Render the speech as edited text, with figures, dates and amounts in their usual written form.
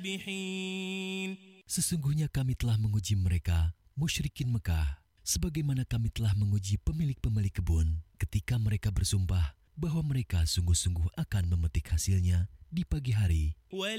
Sesungguhnya kami telah menguji mereka, musyrikin Mekah, sebagaimana kami telah menguji pemilik-pemilik kebun ketika mereka bersumpah bahwa mereka sungguh-sungguh akan memetik hasilnya di pagi hari.